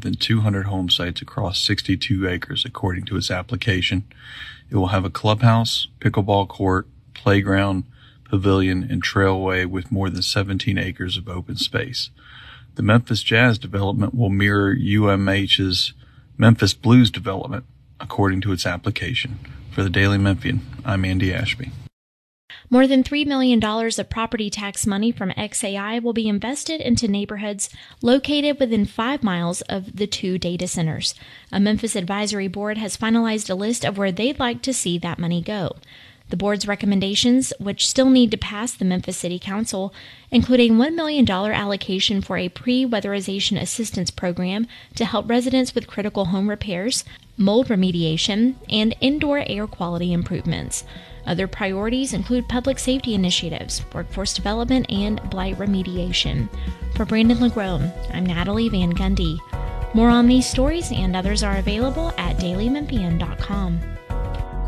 than 200 home sites across 62 acres, according to its application. It will have a clubhouse, pickleball court, playground, pavilion, and trailway with more than 17 acres of open space. The Memphis Jazz development will mirror UMH's Memphis Blues development, according to its application. For the Daily Memphian, I'm Andy Ashby. More than $3 million of property tax money from XAI will be invested into neighborhoods located within 5 miles of the 2 data centers. A Memphis advisory board has finalized a list of where they'd like to see that money go. The board's recommendations, which still need to pass the Memphis City Council, include a $1 million allocation for a pre-weatherization assistance program to help residents with critical home repairs, mold remediation, and indoor air quality improvements. Other priorities include public safety initiatives, workforce development, and blight remediation. For Brandon LeGrone, I'm Natalie Van Gundy. More on these stories and others are available at dailymemphian.com.